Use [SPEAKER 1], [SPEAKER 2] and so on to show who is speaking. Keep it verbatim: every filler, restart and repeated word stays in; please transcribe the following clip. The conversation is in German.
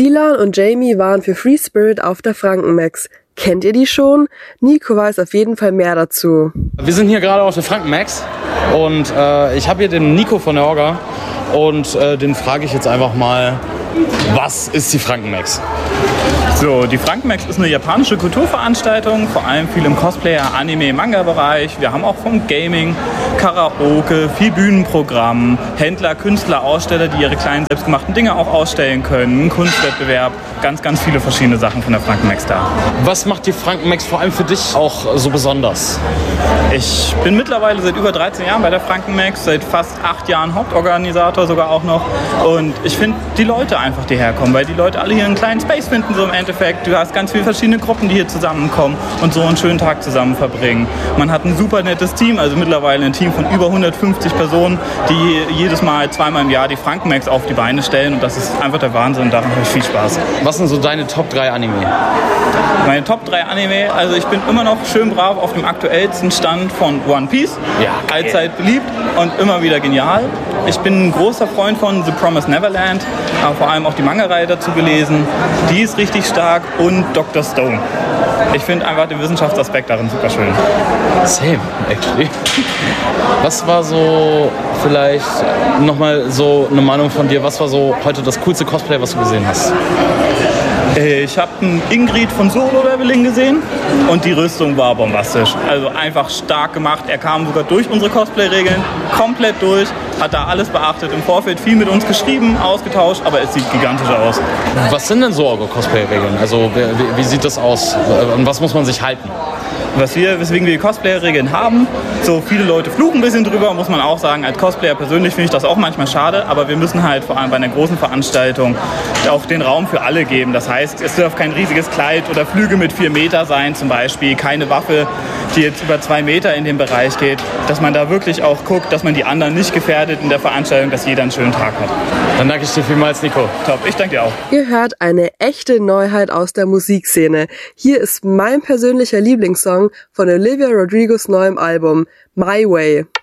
[SPEAKER 1] Zilan und Jamie waren für Free Spirit auf der Frankenmax. Kennt ihr die schon? Nico weiß auf jeden Fall mehr dazu.
[SPEAKER 2] Wir sind hier gerade auf der Frankenmax und äh, ich habe hier den Nico von der Orga und äh, den frage ich jetzt einfach mal, was ist die Frankenmax?
[SPEAKER 3] So, die Frankenmax ist eine japanische Kulturveranstaltung, vor allem viel im Cosplayer-, Anime-, Manga-Bereich. Wir haben auch vom Gaming, Karaoke, viel Bühnenprogramm, Händler, Künstler, Aussteller, die ihre kleinen selbstgemachten Dinge auch ausstellen können, einen Kunstwettbewerb, ganz, ganz viele verschiedene Sachen von der Frankenmax da.
[SPEAKER 2] Was macht die Frankenmax vor allem für dich auch so besonders?
[SPEAKER 3] Ich bin mittlerweile seit über dreizehn Jahren bei der Frankenmax, seit fast acht Jahren Hauptorganisator sogar auch noch. Und ich finde die Leute einfach, die herkommen, weil die Leute alle hier einen kleinen Space finden, so im Endeffekt. Du hast ganz viele verschiedene Gruppen, die hier zusammenkommen und so einen schönen Tag zusammen verbringen. Man hat ein super nettes Team, also mittlerweile ein Team von über hundertfünfzig Personen, die jedes Mal zweimal im Jahr die Frankenmax auf die Beine stellen. Und das ist einfach der Wahnsinn, daran habe ich viel Spaß.
[SPEAKER 2] Was sind so deine Top drei Anime?
[SPEAKER 3] Meine Top drei Anime, also ich bin immer noch schön brav auf dem aktuellsten Stand von One Piece.
[SPEAKER 2] Ja,
[SPEAKER 3] allzeit beliebt und immer wieder genial. Ich bin ein großer Freund von The Promised Neverland, aber vor allem auch die Manga-Reihe dazu gelesen. Die ist richtig stark und Doktor Stone. Ich finde einfach den Wissenschaftsaspekt darin super schön.
[SPEAKER 2] Same, actually. Was war so vielleicht nochmal so eine Meinung von dir, was war so heute das coolste Cosplay, was du gesehen hast?
[SPEAKER 3] Ich habe einen Ingrid von Solo Leveling gesehen und die Rüstung war bombastisch. Also einfach stark gemacht. Er kam sogar durch unsere Cosplay-Regeln komplett durch, hat da alles beachtet, im Vorfeld viel mit uns geschrieben, ausgetauscht, aber es sieht gigantisch aus.
[SPEAKER 2] Was sind denn so eure Cosplay-Regeln? Also wie, wie sieht das aus? Und was muss man sich halten?
[SPEAKER 3] Was wir, weswegen wir die Cosplayer-Regeln haben, so viele Leute fluchen ein bisschen drüber, muss man auch sagen. Als Cosplayer persönlich finde ich das auch manchmal schade, aber wir müssen halt vor allem bei einer großen Veranstaltung auch den Raum für alle geben. Das heißt, es darf kein riesiges Kleid oder Flügel mit vier Meter sein zum Beispiel, keine Waffe, die jetzt über zwei Meter in den Bereich geht, dass man da wirklich auch guckt, dass man die anderen nicht gefährdet in der Veranstaltung, dass jeder einen schönen Tag hat.
[SPEAKER 2] Dann danke ich dir vielmals, Nico.
[SPEAKER 3] Top, ich danke dir auch.
[SPEAKER 1] Ihr hört eine echte Neuheit aus der Musikszene. Hier ist mein persönlicher Lieblingssong von Olivia Rodrigos neuem Album My Way.